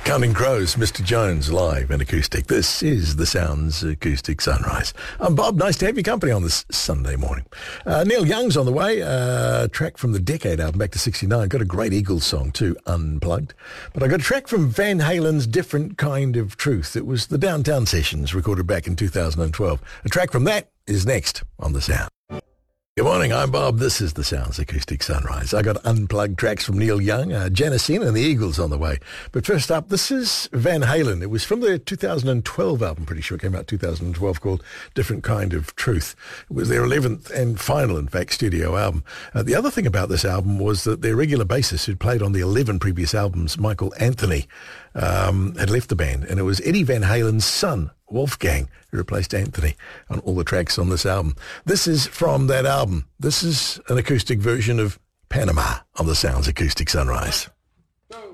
Counting Crows, Mr. Jones, live and acoustic. This is the Sounds Acoustic Sunrise. I'm Bob. Nice to have your company on this Sunday morning. Neil Young's on the way. Track from the Decade album, back to 69. Got a great Eagles song too, Unplugged. But I got a track from Van Halen's Different Kind of Truth. It was the Downtown Sessions, recorded back in 2012. A track from that is next on The Sound. Good morning, I'm Bob. This is the Sounds Acoustic Sunrise. I got unplugged tracks from Neil Young, Janisine and the Eagles on the way. But first up, this is Van Halen. It was from the 2012 album, pretty sure it came out 2012, called Different Kind of Truth. It was their 11th and final, in fact, studio album. The other thing about this album was that their regular bassist, who'd played on the 11 previous albums, Michael Anthony, had left the band, and it was Eddie Van Halen's son, Wolfgang, who replaced Anthony on all the tracks on this album. This is from that album. This is an acoustic version of Panama on the Sounds Acoustic Sunrise.